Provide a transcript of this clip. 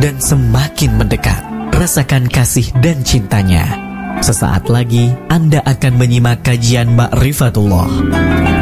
dan semakin mendekat. Rasakan kasih dan cintanya. Sesaat lagi Anda akan menyimak kajian Ma'rifatullah.